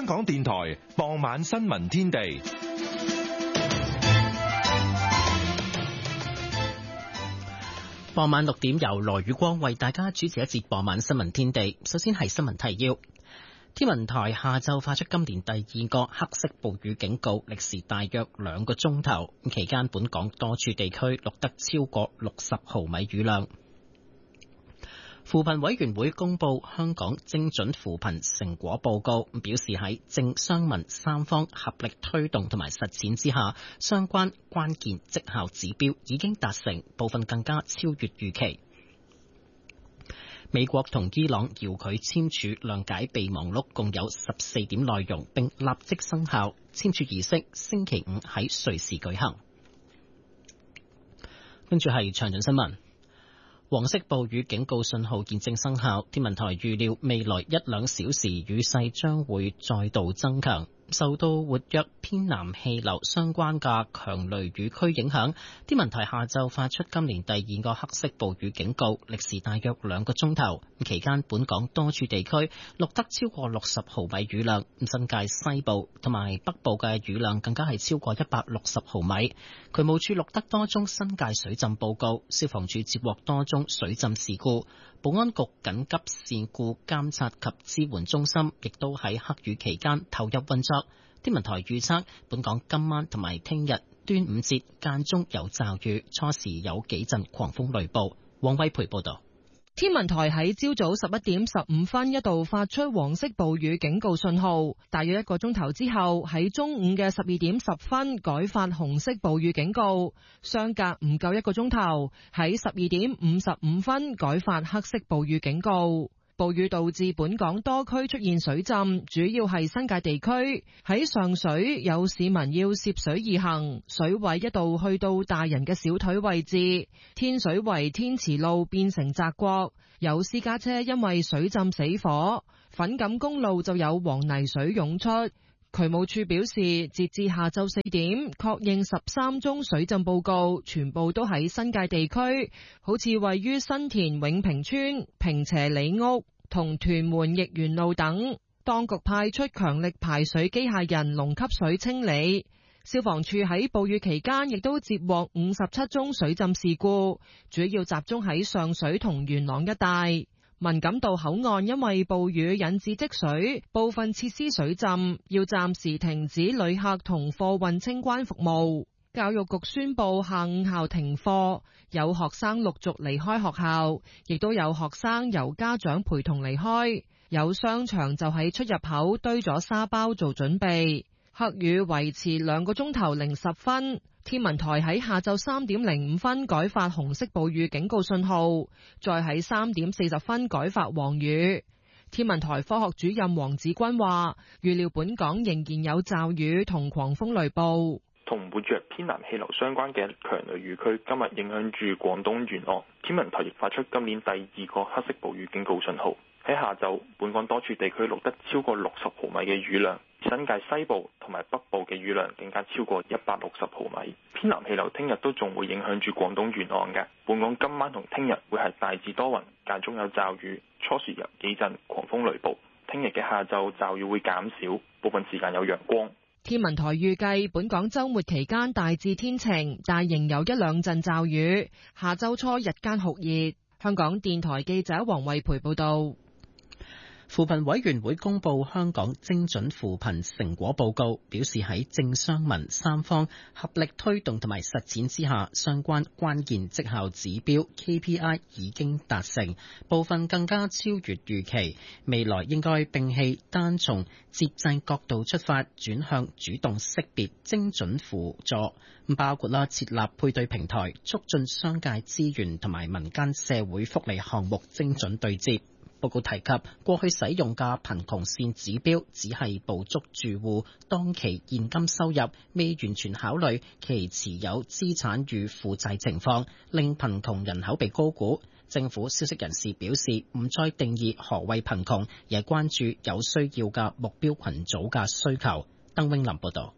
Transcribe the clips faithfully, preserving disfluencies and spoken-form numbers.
港電台傍晚新聞天地。 傍晚六點由羅宇光為大家主持一節傍晚新聞天地。首先係新聞提要。天文台下晝發出今年第二個黑色暴雨警告，歷時大約兩個鐘頭。期間本港多處地區錄得超過六十毫米雨量。扶貧委員會公布香港精準扶貧成果報告，表示喺政商民三方合力推動同埋實踐之下，相關關鍵績效指標已經達成，部分更加超越預期。美國同伊朗遙距簽署諒解備忘錄，共有十四點內容，並立即生效。簽署儀式星期五喺瑞士舉行。跟住係詳盡新聞。黃色暴雨警告信號現正生效，天文台預料未來一兩小時雨勢將會再度增強。受到活躍偏南氣流相關嘅強雷雨區影響，天文台下晝發出今年第二個黑色暴雨警告，歷時大約兩個鐘頭。期間本港多處地區錄得超過六十毫米雨量，新界西部同埋北部嘅雨量更加係超過一百六十毫米。渠務署錄得多宗新界水浸報告，消防處接獲多宗水浸事故。保安局緊急事故監察及支援中心亦都喺黑雨期間投入運作。天文台預測，本港今晚同埋聽日端午節間中有驟雨，初時有幾陣狂風雷暴。黃威培報道。 天文台喺朝早十一點十五分一度發出黃色暴雨警告信號，大約一個鐘頭之後喺中午嘅十二點十分改發紅色暴雨警告，相隔唔夠一個鐘頭喺十二點五十五分改發黑色暴雨警告。暴雨導致本港多區出現水浸，主要係新界地區。喺上水有市民要涉水而行，水位一度去到大人嘅小腿位置。天水圍天慈路變成澤國，有私家車因為水浸死火。粉錦公路就有黃泥水湧出。渠務處表示，截至下晝四點，確認十三宗水浸報告，全部都喺新界地區，好似位於新田永平村、平斜里屋同屯門奕元路等。當局派出強力排水機械人龍吸水清理。消防處喺暴雨期間亦都接獲五十七宗水浸事故，主要集中喺上水同元朗一帶。文錦渡口岸因為暴雨引致積水，部分設施水浸，要暫時停止旅客同貨運清關服務。教育局宣布下午校停課，有學生陸續離開學校，亦都有學生由家長陪同離開。有商場就喺出入口堆咗沙包做準備。黑雨維持兩個鐘頭零十分。天文台喺下晝三點零五分改發紅色暴雨警告信號，再喺三點四十分改發黃雨。天文台科學主任黃子君話，預料本港仍然有驟雨同狂風雷暴。 同活躍偏南氣流相關嘅強雷雨區今日影響住廣東沿岸，天文台亦發出今年第二個黑色暴雨警告信號。喺下晝，本港多處地區錄得超過六十毫米嘅雨量，新界西部同埋北部嘅雨量更加超過一百六十毫米。偏南氣流聽日都仲會影響住廣東沿岸嘅。本港今晚同聽日會係大致多雲，間中有驟雨，初時有幾陣狂風雷暴。聽日嘅下晝驟雨會減少，部分時間有陽光。 天文台預計本港週末期間大致天晴，但仍有一兩陣驟雨。下週初日間酷熱。香港電台記者黃慧培報道。 扶貧委員會公布香港精準扶貧成果報告，表示喺政商民三方合力推動同埋實踐之下，相關關鍵績效指標 K P I 已經達成，部分更加超越預期。未來應該摒棄單從節制角度出發，轉向主動識別精準輔助，包括啦設立配對平台，促進商界資源同埋民間社會福利項目精準對接。報告提及，過去使用嘅貧窮線指標只係捕捉住戶當期現金收入，未完全考慮其持有資產與負債情況，令貧窮人口被高估。政府消息人士表示，唔再定義何謂貧窮，而係關注有需要嘅目標群組嘅需求。鄧永林報導。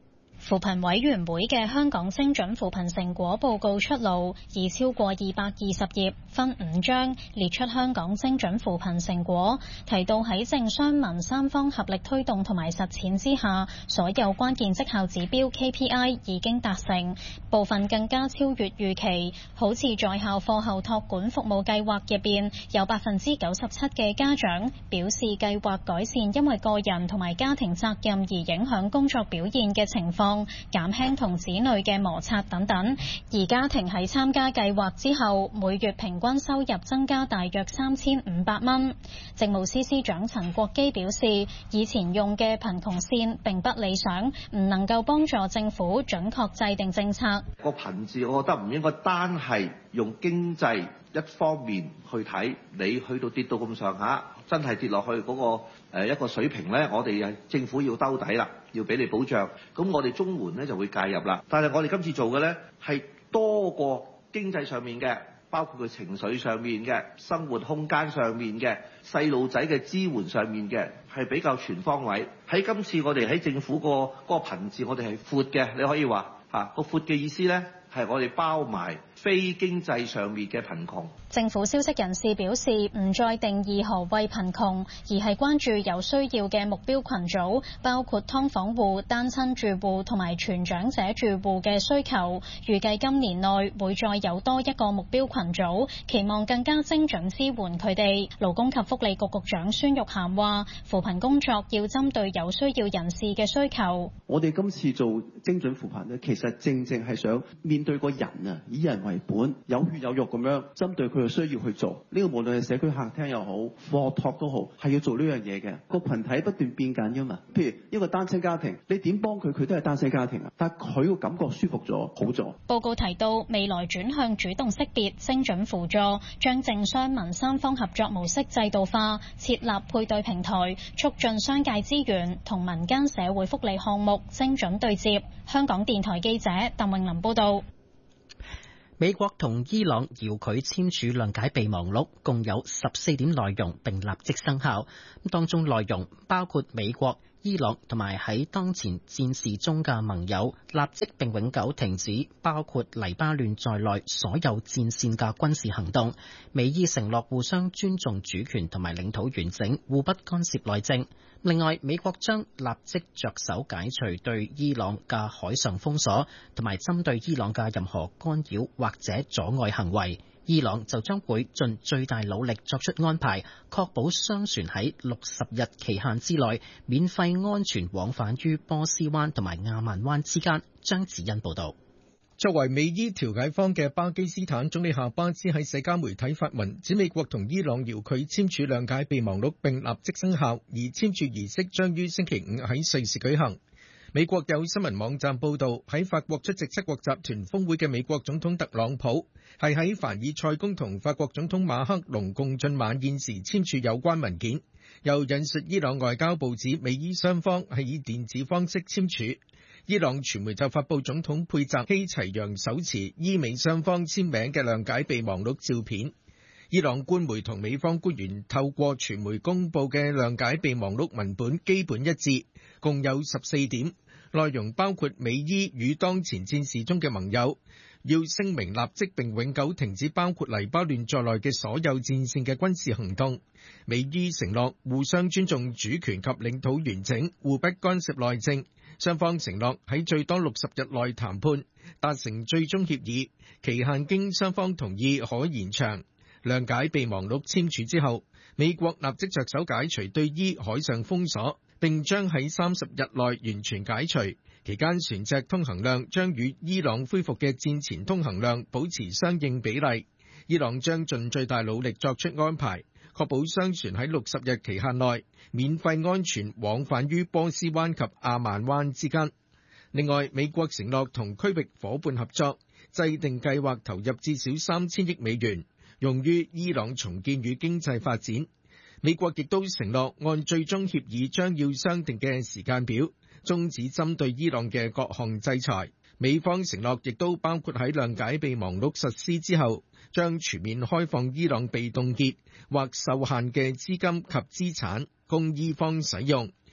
扶貧委員會嘅香港精準扶貧成果報告出爐，已超過二百二十頁，分五章列出香港精準扶貧成果，提到喺政商民三方合力推動同埋實踐之下，所有關鍵績效指標 K P I 已經達成，部分更加超越預期。好似在校課後託管服務計劃入邊，有百分之九十七嘅家長表示計劃改善因為個人同埋家庭責任而影響工作表現嘅情況，減輕同子女嘅摩擦等等。而家庭喺參加計劃之後，每月平均收入增加大約三千五百蚊。政務司司長陳國基表示，以前用嘅貧窮線並不理想，唔能夠幫助政府準確制定政策。 個貧字，我覺得唔應該單係用經濟一方面去睇，你去到跌到咁上下，真係跌落去嗰個誒一個水平咧，我哋政府要兜底啦，要俾你保障。咁我哋綜援咧就會介入啦。但係我哋今次做嘅咧係多過經濟上面嘅，包括佢情緒上面嘅、生活空間上面嘅、細路仔嘅支援上面嘅，係比較全方位。喺今次我哋喺政府個嗰個貧字，我哋係闊嘅，你可以話嚇個闊嘅意思咧，係我哋包埋非經濟上面嘅貧窮。 政府消息人士表示，唔再定義何謂貧窮，而係關注有需要嘅目標群組，包括劏房戶、單親住戶同埋全長者住戶嘅需求。預計今年內會再有多一個目標群組，期望更加精準支援佢哋。勞工及福利局局長孫玉菡話，扶貧工作要針對有需要人士嘅需求。 我哋今次做精準扶貧呢，其實正正係想面對個人啊，以人為本，有血有肉咁樣針對佢嘅需要去做。呢個無論係社區客廳又好，課託都好，係要做呢樣嘢嘅。個群體不斷變緊㗎嘛。譬如一個單親家庭，你點幫佢，佢都係單親家庭啊，但係佢個感覺舒服咗，好咗。 報告提到，未來轉向主動識別、精準輔助，將政商民三方合作模式制度化，設立配對平台，促進商界資源同民間社會福利項目精準對接。香港電台記者鄧穎琳報道。 美國同伊朗遙距簽署諒解備忘錄，共有十四點內容並立即生效。當中內容包括美國、伊朗同埋喺當前戰事中嘅盟友立即並永久停止包括黎巴嫩在內所有戰線嘅軍事行動。美伊承諾互相尊重主權同埋領土完整，互不干涉內政。另外，美國將立即着手解除對伊朗嘅海上封鎖，同埋針對伊朗嘅任何干擾或者阻礙行為。伊朗就將會盡最大努力作出安排，確保商船喺六十日期限之內免費安全往返於波斯灣同埋亞曼灣之間。張子欣報導。 作為美伊調解方嘅巴基斯坦總理夏巴茲喺社交媒體發文，指美國同伊朗遙距簽署諒解備忘錄並立即生效，而簽署儀式將於星期五喺瑞士舉行。美國有新聞網站報道，喺法國出席七國集團峰會嘅美國總統特朗普係喺凡爾賽宮同法國總統馬克龍共進晚宴時簽署有關文件。又引述伊朗外交部指，美伊雙方係以電子方式簽署。伊朗傳媒就發布總統佩澤希齊揚手持伊美雙方簽名嘅諒解備忘錄照片。伊朗官媒同美方官員透過傳媒公佈嘅諒解備忘錄文本基本一致，共有十四點，內容包括美伊與當前戰事中嘅盟友要聲明立即並永久停止包括黎巴嫩在內嘅所有戰線嘅軍事行動。美伊承諾互相尊重主權及領土完整，互不干涉內政。雙方承諾喺最多六十日內談判，達成最終協議，期限經雙方同意可延長。諒解備忘錄簽署之後，美國立即着手解除對伊海上封鎖，並將喺三十日內完全解除。期間船隻通行量將與伊朗恢復嘅戰前通行量保持相應比例。伊朗將盡最大努力作出安排，確保商船喺六十日期限內免費安全往返於波斯灣及亞曼灣之間。另外，美國承諾同區域夥伴合作，制定計劃投入至少三千億美元，用於伊朗重建與經濟發展。美國亦都承諾按最終協議將要商定嘅時間表，終止針對伊朗嘅各項制裁。美方承諾亦都包括喺諒解備忘錄實施之後，將全面開放伊朗被凍結或受限嘅資金及資產供伊方使用，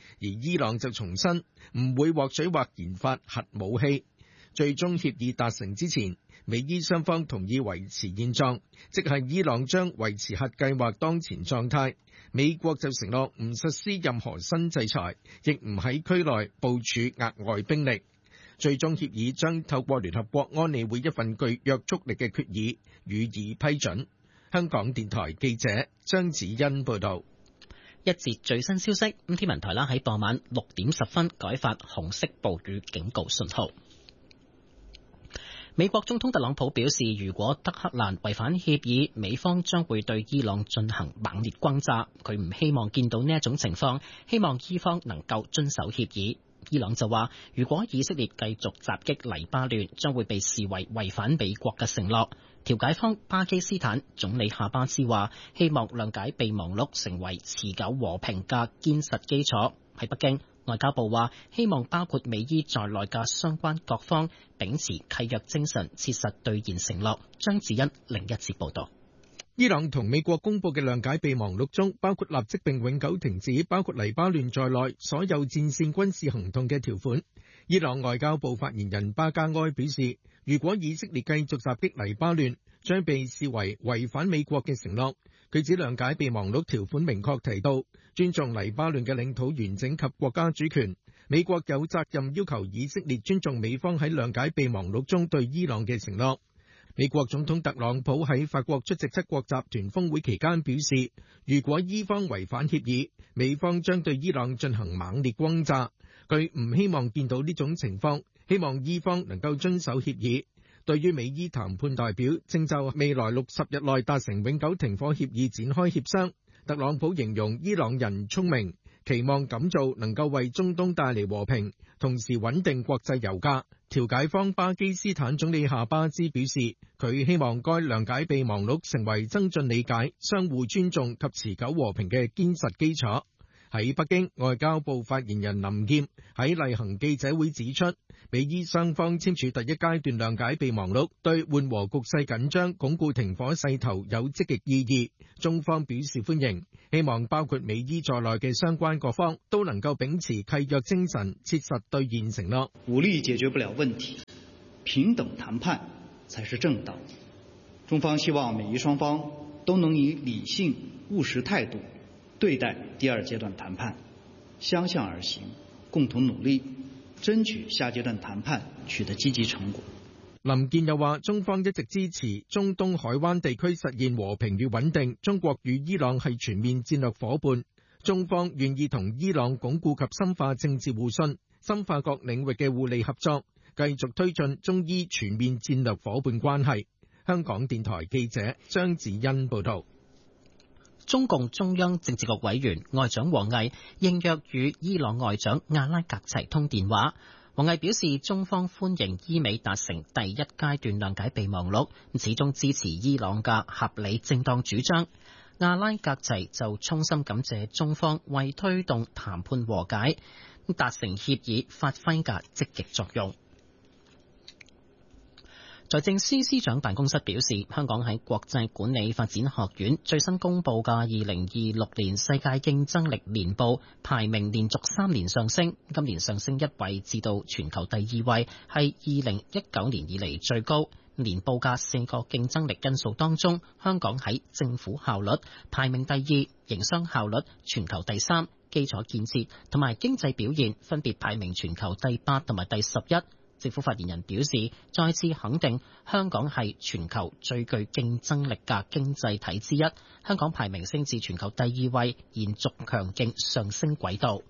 而伊朗就重申唔會獲取或研發核武器。最終協議達成之前，美伊雙方同意維持現狀，即係伊朗將維持核計劃當前狀態。美國就承諾唔實施任何新制裁，亦唔喺區內部署額外兵力。最終協議將透過聯合國安理會一份具約束力嘅決議予以批准。香港電台記者張子欣報道。 一節最新消息，咁天文台啦喺傍晚六點十分改發紅色暴雨警告信號。美國總統特朗普表示，如果德黑蘭違反協議，美方將會對伊朗進行猛烈轟炸。佢唔希望見到呢一種情況，希望伊方能夠遵守協議。伊朗就話，如果以色列繼續襲擊黎巴嫩，將會被視為違反美國嘅承諾。調解方巴基斯坦總理夏巴茲話，希望諒解備忘錄成為持久和平嘅堅實基礎。喺北京，外交部話希望包括美伊在內嘅相關各方秉持契約精神，切實兌現承諾。張子欣另一節報道。 伊朗同美國公布嘅諒解備忘錄中，包括立即並永久停止包括黎巴嫩在內所有戰線軍事行動嘅條款。伊朗外交部發言人巴加埃表示，如果以色列繼續襲擊黎巴嫩，將被視為違反美國嘅承諾。佢指諒解備忘錄條款明確提到，尊重黎巴嫩嘅領土完整及國家主權。美國有責任要求以色列尊重美方喺諒解備忘錄中對伊朗嘅承諾。美國總統特朗普喺法國出席七國集團峰會期間表示，如果伊方違反協議，美方將對伊朗進行猛烈轟炸。佢唔希望見到呢種情況，希望伊方能夠遵守協議。對於美伊談判代表正就未來六十日內達成永久停火協議展開協商，特朗普形容伊朗人聰明，期望咁做能夠為中東帶嚟和平，同時穩定國際油價。調解方巴基斯坦總理夏巴茲表示，佢希望該諒解備忘錄成為增進理解、相互尊重及持久和平嘅堅實基礎。喺北京，外交部發言人林劍喺例行記者會指出，美伊雙方簽署第一階段諒解備忘錄，對緩和局勢緊張、鞏固停火勢頭有積極意義。中方表示歡迎，希望包括美伊在內嘅相關各方都能夠秉持契約精神，切實兌現承諾。 武力解決不了問題，平等談判才是正道。中方希望美伊雙方都能以理性務實態度對待第二階段談判，相向而行，共同努力，爭取下階段談判取得積極成果。 林健又話，中方一直支持中東海灣地區實現和平與穩定，中國與伊朗係全面戰略夥伴，中方願意同伊朗鞏固及深化政治互信，深化各領域嘅互利合作，繼續推進中伊全面戰略夥伴關係。香港電台記者張子欣報道。 中共中央政治局委員外長王毅應約與伊朗外長阿拉格齊通電話。王毅表示，中方歡迎伊美達成第一階段諒解備忘錄，始終支持伊朗嘅合理正當主張。阿拉格齊就衷心感謝中方為推動談判和解、達成協議發揮嘅積極作用。財政司司長辦公室表示，香港喺國際管理發展學院最新公布嘅二零二六年世界競爭力年報排名連續三年上升，今年上升一位至到全球第二位，係二零一九年以嚟最高。年報嘅四個競爭力因素當中，香港喺政府效率排名第二，營商效率全球第三，基礎建設同埋經濟表現分別排名全球第八同埋第十一。政府發言人表示，再次肯定香港係全球最具競爭力嘅經濟體之一，香港排名升至全球第二位，延續強勁上升軌道。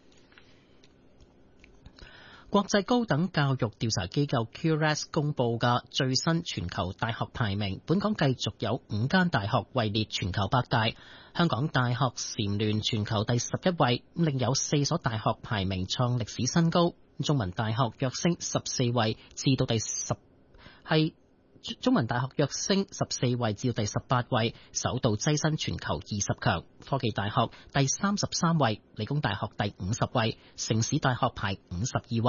國際高等教育調查機構 Q R A S 公布嘅最新全球大學排名，本港繼續有五間大學位列全球百大，香港大學蟬聯全球第十一位，另有四所大學排名創歷史新高。中文大學躍升十四位至到第十，係中文大學躍升十四位至到第十八位，首度躋身全球二十強。科技大學第三十三位，理工大學第五十位，城市大學排五十二位。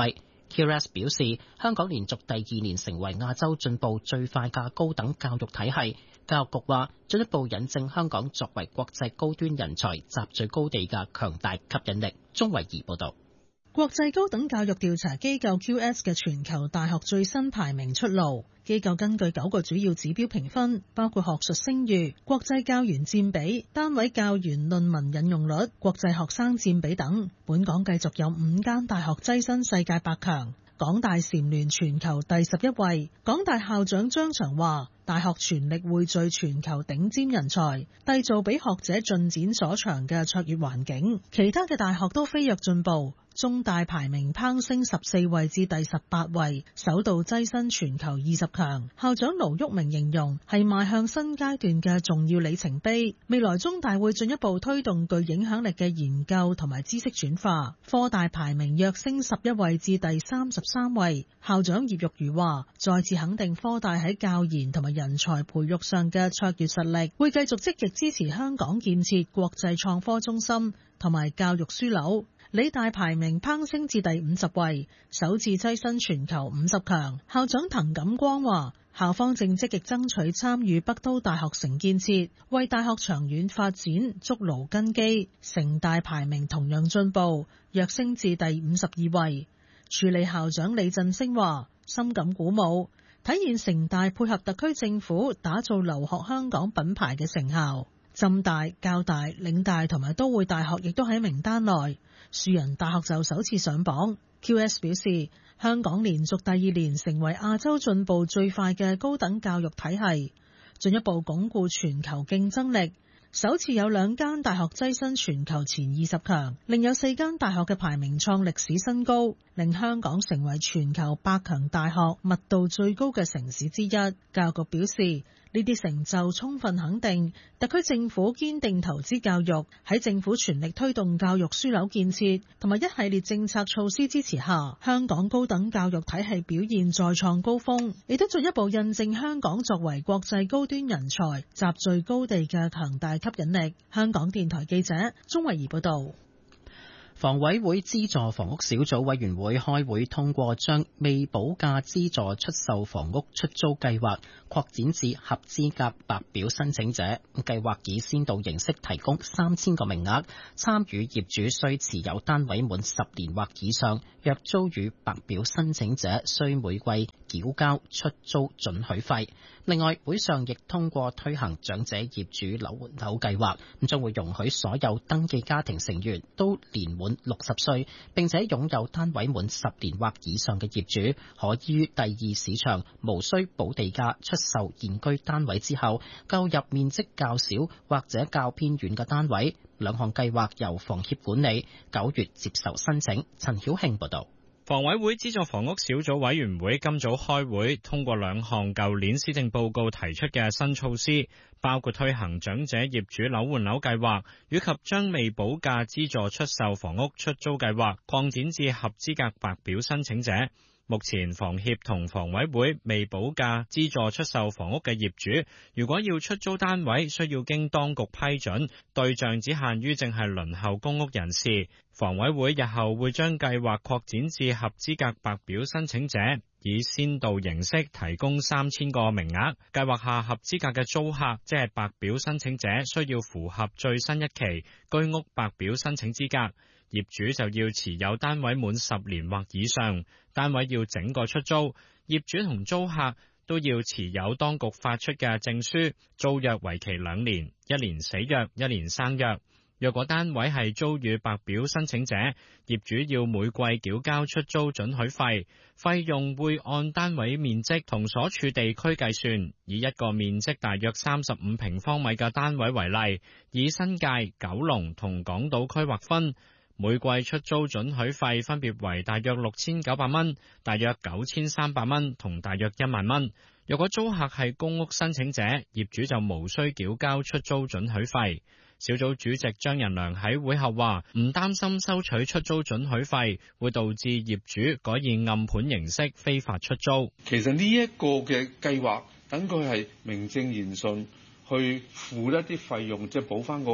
Q S 表示，香港連續第二年成為亞洲進步最快嘅高等教育體系。教育局話，進一步引證香港作為國際高端人才集聚高地嘅強大吸引力。鍾慧儀報道。 國際高等教育調查機構 Q S 嘅全球大學最新排名出爐，機構根據九個主要指標評分，包括學術聲譽、國際教研佔比、單位教研論文引用率、國際學生佔比等。本港繼續有五間大學躋身世界百強，港大蟬聯全球第十一位。港大校長張翔話，大學全力匯聚全球頂尖人才，締造比學者進展所長嘅卓越環境。其他嘅大學都飛躍進步。中大排名攀升十四位至第十八位，首度躋身全球二十強。校長盧煜明形容係邁向新階段嘅重要里程碑。未來中大會進一步推動具影響力嘅研究同埋知識轉化。科大排名躍升十一位至第三十三位。校長葉玉如話，再次肯定科大喺教研同埋人才培育上嘅卓越實力，會繼續積極支持香港建設國際創科中心同埋教育樞紐。理大排名攀升至第五十位，首次躋身全球五十強。校長滕錦光話，校方正積極爭取參與北都大學城建設，為大學長遠發展築牢根基。城大排名同樣進步，躍升至第五十二位。署理校長李振升話，深感鼓舞，體現城大配合特區政府打造留學香港品牌嘅成效。浸大、教大、嶺大同埋都會大學亦都喺名單內。樹仁大學就首次上榜。 Q S 表示，香港連續第二年成為亞洲進步最快嘅高等教育體系，進一步鞏固全球競爭力。首次有兩間大學躋身全球前二十強，另有四間大學嘅排名創歷史新高，令香港成為全球百強大學密度最高嘅城市之一。教育局表示，呢啲成就充分肯定特區政府堅定投資教育，喺政府全力推動教育樞紐建設同埋一系列政策措施支持下，香港高等教育體系表現再創高峰，亦都進一步印證香港作為國際高端人才集聚高地嘅強大吸引力。香港電台記者鍾慧儀報道。 房委會資助房屋小組委員會開會通過將未補價資助出售房屋出租計劃擴展至合資格白表申請者。計劃以先導形式提供三千個名額，參與業主需持有單位滿十年或以上，若租予白表申請者需每季繳交出租准許費。另外，會上亦通過推行長者業主樓換樓計劃，咁將會容許所有登記家庭成員都年滿六十歲，並且擁有單位滿十年或以上嘅業主，可以於第二市場無需補地價出售現居單位之後，購入面積較少或者較偏遠嘅單位。兩項計劃由房協管理，九月接受申請。陳曉慶報道。 房委會資助房屋小組委員會今早開會，通過兩項舊年施政報告提出嘅新措施，包括推行長者業主樓換樓計劃，以及將未補價資助出售房屋出租計劃擴展至合資格白表申請者。目前房協同房委會未補價資助出售房屋嘅業主，如果要出租單位，需要經當局批准，對象只限於正係輪候公屋人士。房委會日後會將計劃擴展至合資格白表申請者，以先導形式提供三千個名額。計劃下合資格嘅租客，即係白表申請者，需要符合最新一期居屋白表申請資格。業主就要持有單位滿十年或以上，單位要整個出租，業主同租客都要持有當局發出嘅證書，租約為期兩年，一年死約，一年生約。若果單位係租予白表申請者，業主要每季繳交出租准許費，費用會按單位面積同所處地區計算。以一個面積大約三十五平方米嘅單位為例，以新界、九龍同港島區劃分，每季出租准許費分別為大約六千九百蚊、大約九千三百蚊同大約一萬蚊。若果租客係公屋申請者，業主就無需繳交出租准許費。小組主席張仁良喺會後話，唔擔心收取出租准許費會導致業主改以暗盤形式非法出租。 其實呢一個嘅計劃，等佢係名正言順去付一啲費用，即係補翻個嗰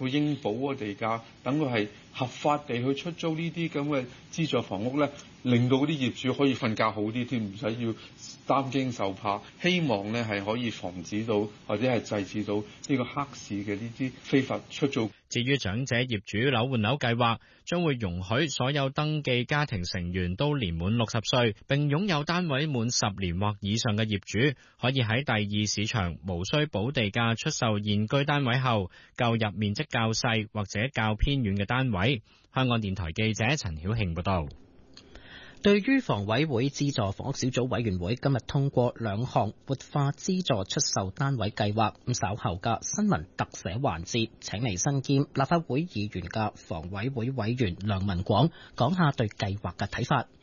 府應補嗰個地價，等佢係合法地去出租呢啲咁嘅資助房屋咧，令到嗰啲業主可以瞓覺好啲添，唔使要擔驚受怕。希望咧係可以防止到或者係制止到呢個黑市嘅呢啲非法出租。 至於長者業主樓換樓計劃，將會容許所有登記家庭成員都年滿六十歲並擁有單位滿十年或以上嘅業主，可以喺第二市場無需補地價出售現居單位後，購入面積較細或者較偏遠嘅單位。香港電台記者陳曉慶報道。 對於房委會資助房屋小組委員會今日通過兩項活化資助出售單位計劃，咁稍後嘅新聞特寫環節，請嚟身兼立法會議員嘅房委會委員梁文廣講下對計劃嘅睇法。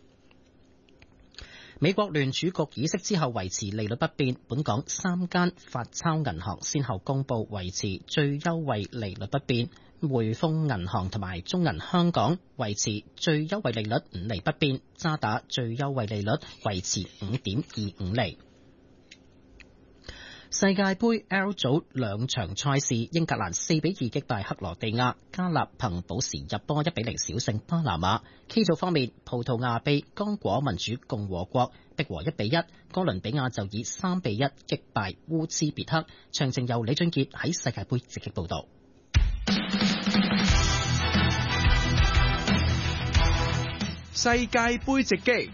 美國聯儲局議息之後維持利率不變，本港三間發鈔銀行先後公布維持最優惠利率不變。匯豐銀行同埋中銀香港維持最優惠利率五厘不變，渣打最優惠利率維持五點二五厘。世界盃 L 組兩場賽事，英格蘭四比二擊敗克羅地亞，加納憑補時入波一比零小勝巴拿馬。K 組方面，葡萄牙被剛果民主共和國逼和一比一，哥倫比亞就以三比一擊敗烏茲別克。詳情由李俊傑喺世界盃直擊報道。 世界盃直擊，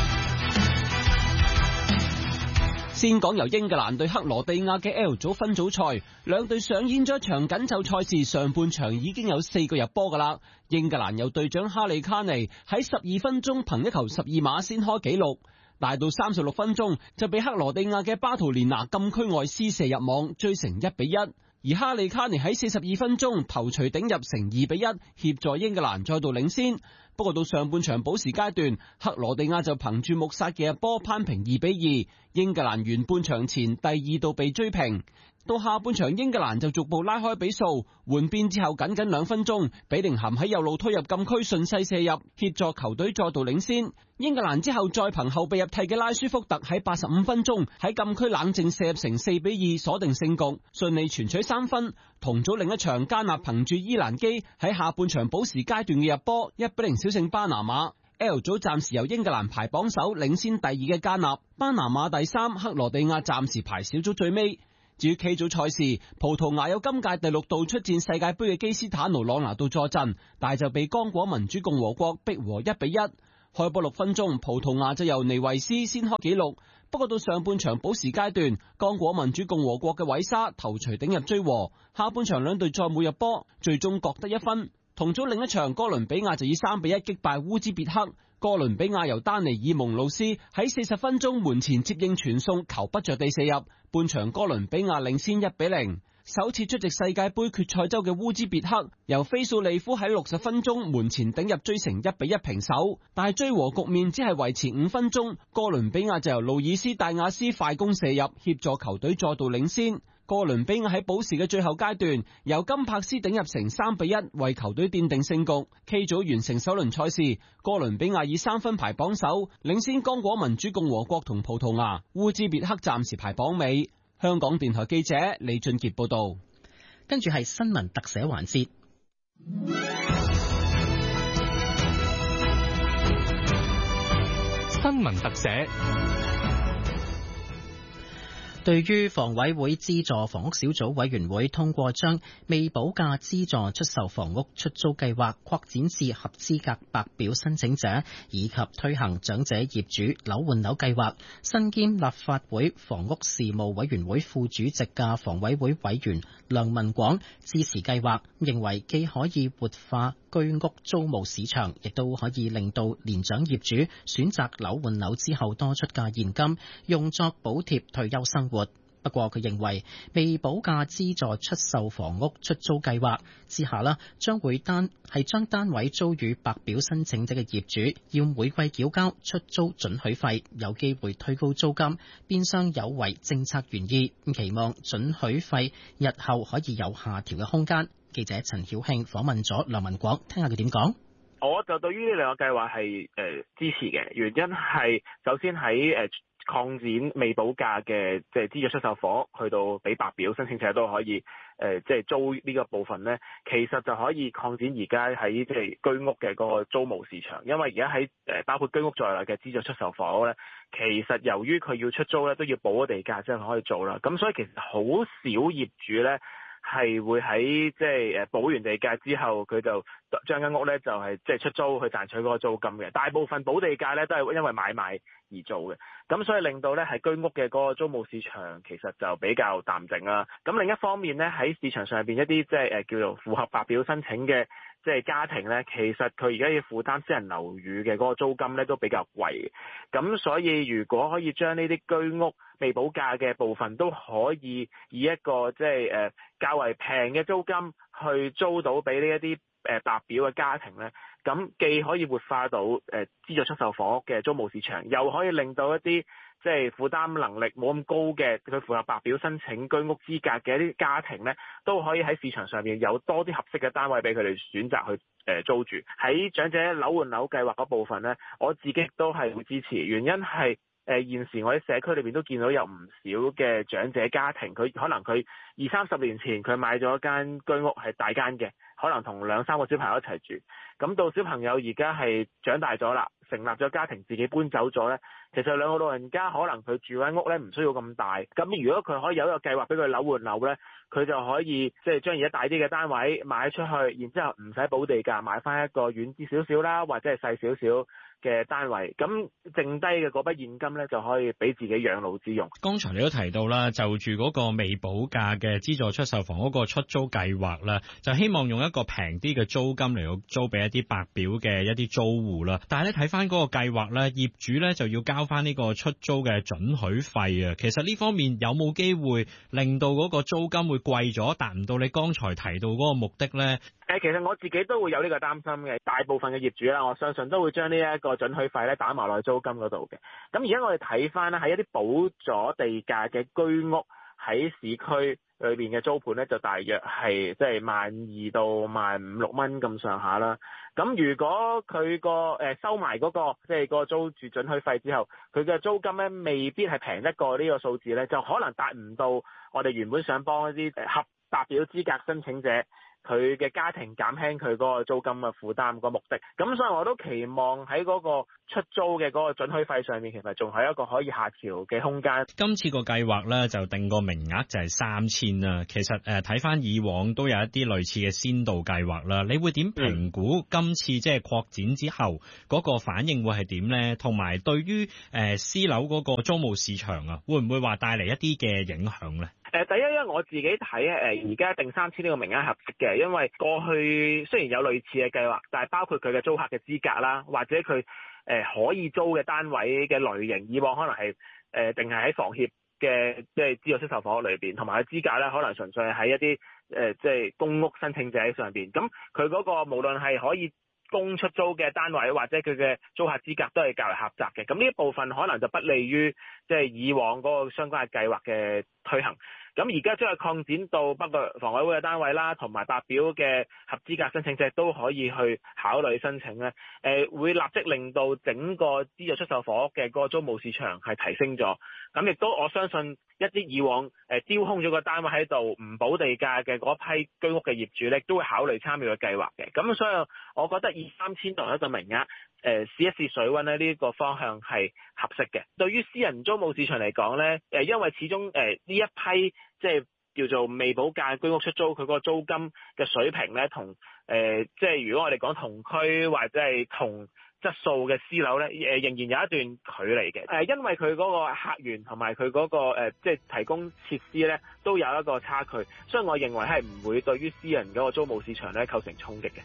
先講由英格蘭對克羅地亞嘅 L 組分組賽，兩隊上演咗一場緊湊賽事，上半場已經有四個入波噶啦。英格蘭由隊長哈利卡尼喺十二分鐘憑一球十二碼先開紀錄，但到三十六分鐘就被克羅地亞嘅巴圖連拿禁區外施射入網，追成一比一。而哈利卡尼喺四十二分鐘頭槌頂入成二比一，協助英格蘭再度領先。不過到上半場補時階段，克羅地亞就憑住穆薩嘅入波攀平二比二，英格蘭完半場前第二度被追平。到下半場英格蘭就逐步拉開比數，換邊之後僅僅兩分鐘，比寧咸喺右路推入禁區順勢射入，協助球隊再度領先。英格蘭之後再憑後備入替嘅拉舒福特喺八十五分鐘喺禁區冷靜射入成四比二，鎖定勝局，順利全取三分。同組另一場加納憑住伊蘭基喺下半場補時階段嘅入波一比零小勝巴拿馬。L 組暫時由英格蘭排榜首，領先第二嘅加納，巴拿馬第三，克羅地亞暫時排小組最尾。至於 K 組賽事，葡萄牙有今屆第六度出戰世界盃嘅基斯坦奴朗拿度坐鎮，但就被剛果民主共和國逼和一比一。開波六分鐘，葡萄牙就由尼維斯先開紀錄，不過到上半場補時階段，剛果民主共和國嘅韋沙頭槌頂入追和。下半場兩隊再冇入波，最終各得一分。同組另一場，哥倫比亞就以三比一擊敗烏茲別克。哥倫比亞由丹尼爾蒙路斯喺四十分鐘門前接應傳送，球不着地射入，半場哥倫比亞領先一比零。首次出席世界盃決賽周嘅烏茲別克由菲素利夫喺六十分鐘門前頂入追成一比一平手，但係追和局面只係維持五分鐘，哥倫比亞就由路爾斯戴亞斯快攻射入，協助球隊再度領先。哥倫比亞喺補時嘅最後階段由金柏斯頂入成三比一，為球隊奠定勝局。K 組完成首輪賽事，哥倫比亞以三分排榜首，領先剛果民主共和國同葡萄牙。烏茲別克暫時排榜尾。香港電台記者李俊傑報道。 跟住係新聞特寫環節。 新聞特寫。 對於房委會資助房屋小組委員會通過將未補價資助出售房屋出租計劃擴展至合資格白表申請者，以及推行長者業主樓換樓計劃，身兼立法會房屋事務委員會副主席嘅房委會委員梁文廣支持計劃，認為既可以活化居屋租務市場，亦都可以令到年長業主選擇樓換樓之後多出嘅現金用作補貼退休生活。不過佢認為未補價資助出售房屋出租計劃之下啦，將會單係將單位租予白表申請者嘅業主要每季繳交出租准許費，有機會推高租金，變相有違政策原意。期望准許費日後可以有下調嘅空間。記者陳曉慶訪問咗梁文廣，聽下佢點講。 我就對於呢兩個計劃係誒支持嘅，原因係首先喺誒擴展未補價嘅即係資助出售房屋去到俾白表申請者都可以誒即係租呢個部分咧，其實就可以擴展而家喺即係居屋嘅嗰個租務市場，因為而家喺誒包括居屋在內嘅資助出售房屋咧，其實由於佢要出租咧都要補咗地價先可以做啦，咁所以其實好少業主咧係會喺即係誒補完地價之後，佢就將間屋咧就係即係出租去賺取嗰個租金嘅。大部分補地價咧都係因為買賣而做嘅，咁所以令到咧係居屋嘅嗰個租務市場其實就比較淡靜啦。咁另一方面咧喺市場上邊一啲即係誒叫做符合白表申請嘅即係家庭咧，其實佢而家要負擔私人樓宇嘅嗰個租金咧都比較貴，咁所以如果可以將呢啲居屋未補價嘅部分都可以以一個即係誒較為平嘅租金去租到俾呢一啲誒白表嘅家庭咧，咁既可以活化到誒資助出售房屋嘅租務市場，又可以令到一啲即係負擔能力冇咁高嘅佢符合白表申請居屋資格嘅一啲家庭咧，都可以喺市場上面有多啲合適嘅單位俾佢哋選擇去誒租住。喺長者樓換樓計劃嗰部分咧，我自己都係會支持，原因係誒現時我喺社區裏邊都見到有唔少嘅長者家庭，佢可能佢二三十年前佢買咗間居屋係大間嘅，可能同兩三個小朋友一齊住，咁到小朋友而家係長大咗啦，成立咗家庭，自己搬走咗咧，其實兩個老人家可能佢住間屋咧唔需要咁大，咁如果佢可以有一個計劃俾佢樓換樓咧，佢就可以即係將而家大啲嘅單位買出去，然之後唔使補地價買翻一個遠啲少少啦，或者係細少少嘅單位，咁剩低嘅嗰筆現金咧就可以俾自己養老之用。 剛才你都提到啦，就住嗰個未補價嘅資助出售房嗰個出租計劃啦，就希望用一個平啲嘅租金嚟到租俾一啲白表嘅一啲租戶啦。但係咧睇翻嗰個計劃咧，業主咧就要交翻呢個出租嘅准許費啊。其實呢方面有冇機會令到嗰個租金會貴咗，達唔到你剛才提到嗰個目的咧？ 誒，其實我自己都會有呢個擔心嘅。大部分嘅業主啦，我相信都會將呢一個准許費咧打埋落去租金嗰度嘅。咁而家我哋睇翻咧，喺一啲補咗地價嘅居屋喺市區裏邊嘅租盤咧，就大約係即係萬二到萬五六蚊咁上下啦。咁如果佢個誒收埋嗰個即係個租住准許費之後，佢嘅租金咧未必係平得過呢個數字咧，就可能達唔到我哋原本想幫一啲合白表資格申請者佢嘅家庭減輕佢嗰個租金嘅負擔個目的。咁所以我都期望喺嗰個出租嘅嗰個准許費上面，其實仲係一個可以下調嘅空間。 今次個計劃咧就定個名額就係三千啦。其實誒睇翻以往都有一啲類似嘅先導計劃啦。你會點評估今次即係擴展之後嗰個反應會係點咧？同埋對於誒私樓嗰個租務市場啊，會唔會話帶嚟一啲嘅影響咧？ 誒，第一，因為我自己睇誒而家定三千呢個名額合適嘅，因為過去雖然有類似嘅計劃，但係包括佢嘅租客嘅資格啦，或者佢誒可以租嘅單位嘅類型，以往可能係誒定係喺房協嘅即係資助出售房屋裏邊，同埋佢資格咧可能純粹係喺一啲誒即係公屋申請者上邊，咁佢嗰個無論係可以供出租嘅單位或者佢嘅租客資格都係較為狹窄嘅，咁呢一部分可能就不利於即係以往嗰個相關嘅計劃嘅推行。咁而家將佢擴展到包括房委會嘅單位啦，同埋白表嘅合資格申請者都可以去考慮申請咧。誒會立即令到整個資助出售房屋嘅嗰個租務市場係提升咗。咁亦都我相信一啲以往誒丟空咗個單位喺度唔補地價嘅嗰批居屋嘅業主咧，都會考慮參與個計劃嘅。咁所以我覺得以三千作為一個名額，誒試一試水溫咧，呢個方向係合適嘅。對於私人租務市場嚟講咧，誒因為始終誒呢一批即係叫做未補價居屋出租，佢嗰個租金嘅水平咧，同誒即係如果我哋講同區或者係同質素嘅私樓咧，誒仍然有一段距離嘅。誒因為佢嗰個客源同埋佢嗰個誒即係提供設施咧，都有一個差距，所以我認為係唔會對於私人嗰個租務市場咧構成衝擊嘅。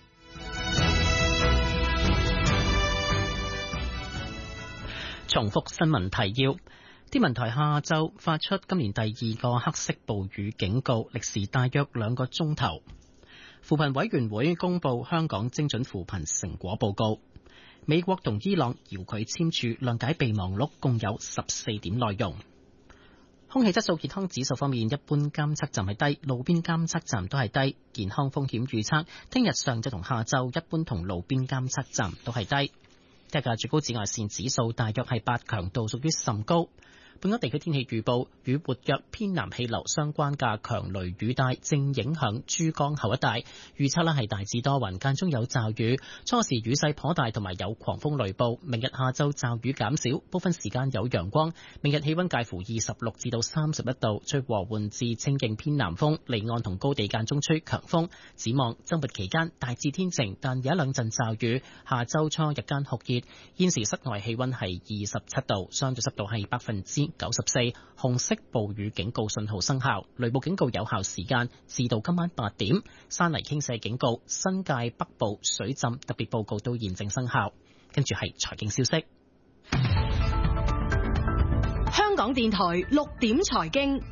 重複新聞提要。天文台下晝發出今年第二個黑色暴雨警告，歷時大約兩個鐘頭。扶貧委員會公布香港精準扶貧成果報告。美國同伊朗遙距簽署諒解備忘錄，共有十四點內容。空氣質素健康指數方面，一般監測站係低，路邊監測站都係低。健康風險預測，聽日上晝同下晝一般同路邊監測站都係低。 今日嘅最高紫外線指數大約係八，強度屬於甚高。本港地區天氣預報，與活躍偏南氣流相關嘅強雷雨帶正影響珠江口一帶，預測呢係大致多雲，間中有驟雨，初時雨勢頗大，同埋有狂風雷暴。明日下晝驟雨減少，部分時間有陽光。明日氣溫介乎二十六至到三十一度，吹和緩至清勁偏南風，離岸同高地間中吹強風。展望週末期間大致天晴，但有一兩陣驟雨。下週初日間酷熱，現時室外氣溫係二十七度，相對濕度係百分之九十四，紅色暴雨警告信號生效，雷暴警告有效時間至到今晚八點。山泥傾瀉警告、新界北部水浸特別報告都現正生效。跟住係財經消息。 香港電台六點財經，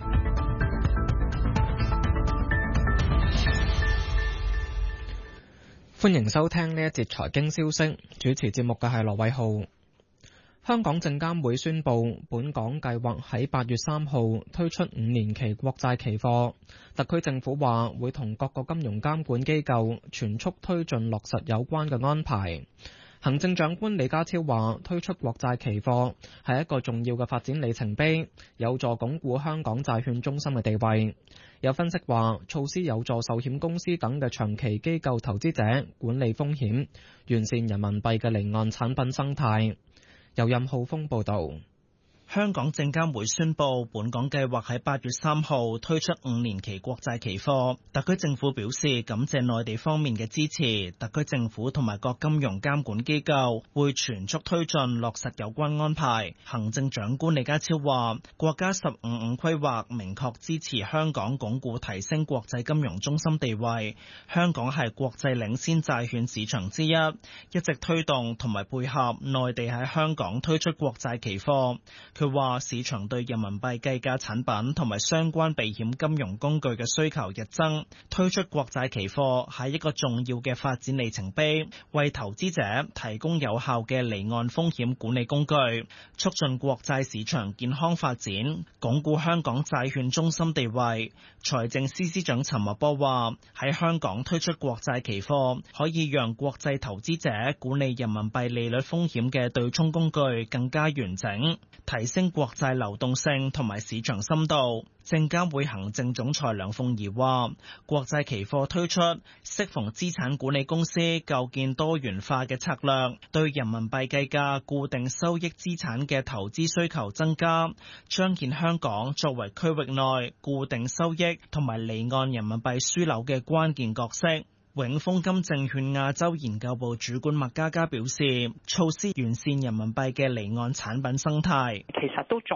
歡迎收聽呢一節財經消息。主持節目嘅係羅偉浩。香港證監會宣布，本港計劃喺八月三號推出五年期國債期貨。特區政府話會同各個金融監管機構全速推進落實有關嘅安排。行政長官李家超話，推出國債期貨係一個重要嘅發展里程碑，有助鞏固香港債券中心嘅地位。有分析話，措施有助壽險公司等嘅長期機構投資者管理風險，完善人民幣嘅離岸產品生態。由任浩峰報道。 香港證監會宣布，本港計劃喺八月三號推出五年期國債期貨。特區政府表示感謝內地方面嘅支持，特區政府同埋各金融監管機構會全速推進落實有關安排。行政長官李家超話，國家十五五規劃明確支持香港鞏固提升國際金融中心地位，香港係國際領先債券市場之一，一直推動同埋配合內地喺香港推出國債期貨。佢話市場對人民幣計價產品同埋相關避險金融工具嘅需求日增，推出國債期貨係一個重要嘅發展里程碑，為投資者提供有效嘅離岸風險管理工具，促進國債市場健康發展，鞏固香港債券中心地位。財政司司長陳茂波話，喺香港推出國債期貨，可以讓國際投資者管理人民幣利率風險嘅對沖工具更加完整，提升國債流動性同埋市場深度。證監會行政總裁梁鳳儀話，國債期貨推出，適逢資產管理公司構建多元化嘅策略，對人民幣計價固定收益資產嘅投資需求增加，彰顯香港作為區域內固定收益同埋離岸人民幣樞紐嘅關鍵角色。永豐金證券亞洲研究部主管麥嘉嘉表示，措施完善人民幣嘅離岸產品生態， 其實都仲